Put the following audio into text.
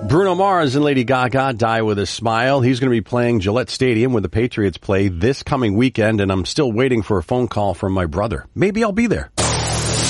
Bruno Mars and Lady Gaga, Die With a Smile. He's going to be playing Gillette Stadium where the Patriots play this coming weekend, and I'm still waiting for a phone call from my brother. Maybe I'll be there.